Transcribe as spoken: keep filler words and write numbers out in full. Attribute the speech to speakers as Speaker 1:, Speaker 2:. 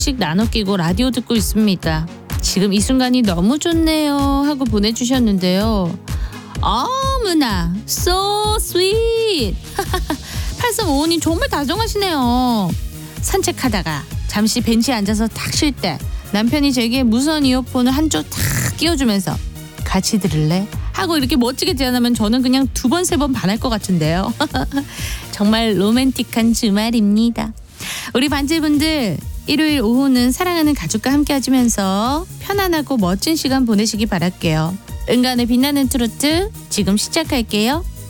Speaker 1: 나눠 끼고 라디오 듣고 있습니다. 지금 이 순간이 너무 좋네요 하고 보내주셨는데요. 어머나 so sweet. 팔삼오오님 정말 다정하시네요. 산책하다가 잠시 벤치에 앉아서 탁 쉴 때 남편이 제게 무선 이어폰을 한쪽 탁 끼워주면서 같이 들을래? 하고 이렇게 멋지게 제안하면 저는 그냥 두 번 세 번 반할 것 같은데요. 정말 로맨틱한 주말입니다. 우리 반질분들 일요일 오후는 사랑하는 가족과 함께 해주면서 편안하고 멋진 시간 보내시기 바랄게요. 은간의 빛나는 트로트 지금 시작할게요.